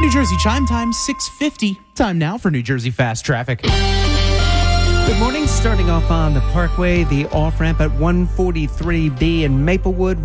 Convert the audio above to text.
New Jersey chime time, 6:50. Time now for New Jersey Fast Traffic. Good morning. Starting off on the Parkway, the off-ramp at 143B in Maplewood